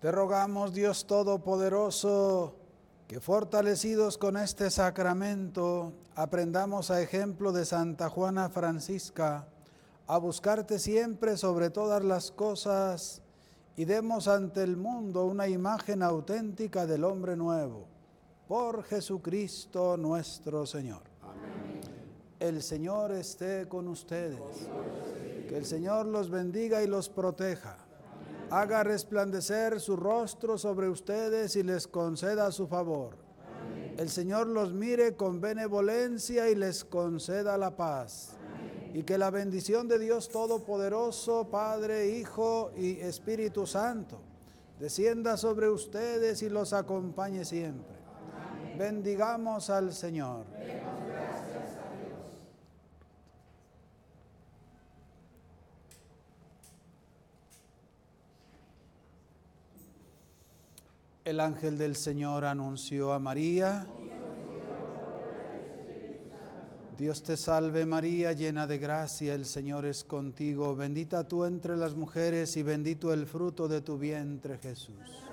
Te rogamos, Dios Todopoderoso, que fortalecidos con este sacramento, aprendamos a ejemplo de Santa Juana Francisca, a buscarte siempre sobre todas las cosas y demos ante el mundo una imagen auténtica del hombre nuevo. Por Jesucristo nuestro Señor. Amén. El Señor esté con ustedes. Que el Señor los bendiga y los proteja. Haga resplandecer su rostro sobre ustedes y les conceda su favor. Amén. El Señor los mire con benevolencia y les conceda la paz. Amén. Y que la bendición de Dios Todopoderoso, Padre, Hijo y Espíritu Santo, descienda sobre ustedes y los acompañe siempre. Amén. Bendigamos al Señor. Demos gracias a Dios. El ángel del Señor anunció a María: Dios te salve María, llena de gracia, el Señor es contigo, bendita tú entre las mujeres y bendito el fruto de tu vientre Jesús.